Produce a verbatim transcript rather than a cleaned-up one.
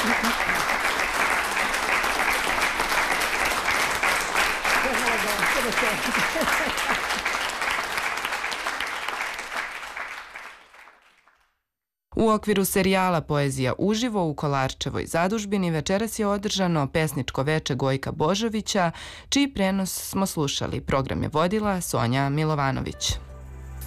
U okviru serijala Poezija uživo u Kolarčevoj zadužbini večeras je održano pesničko veče Gojka Božovića, čiji prenos smo slušali. Program je vodila Sonja Milovanović.